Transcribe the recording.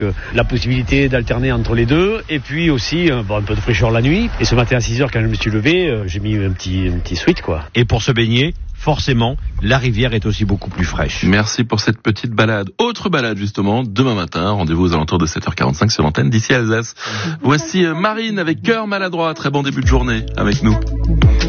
La possibilité d'alterner entre les deux, et puis aussi un peu de fraîcheur la nuit. Et ce matin à 6h, quand je me suis levé, j'ai mis un petit sweat, quoi. Et pour se baigner, forcément, la rivière est aussi beaucoup plus fraîche. Merci pour cette petite balade. Autre balade, justement, demain matin. Rendez-vous aux alentours de 7h45 sur l'antenne d'ici Alsace. Voici Marine avec Cœur maladroit. Très bon début de journée avec nous.